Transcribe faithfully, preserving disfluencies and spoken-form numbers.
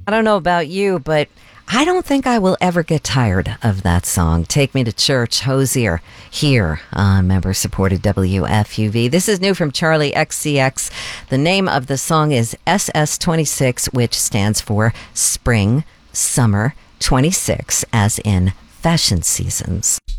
I don't know about you, but I don't think I will ever get tired of that song. Take Me to Church, Hozier, here on member-supported W F U V. This is new from Charlie X C X. The name of the song is S S twenty-six, which stands for Spring, Summer, twenty-six, as in fashion seasons.